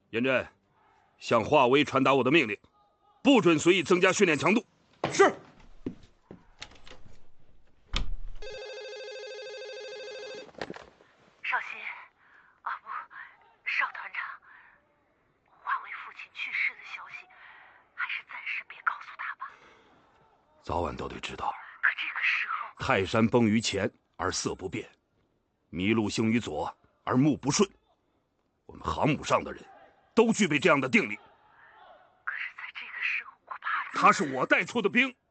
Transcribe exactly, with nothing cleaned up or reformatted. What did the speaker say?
严震，向华威传达我的命令，不准随意增加训练强度。 是。 少熙，啊不，邵团长，华为父亲去世的消息，还是暂时别告诉他吧。 早晚都得知道。 可这个时候， 泰山崩于前而色不变，麋鹿行于左而目不顺。我们航母上的人，都具备这样的定力。 可是在这个时候，我怕他是我带出的兵。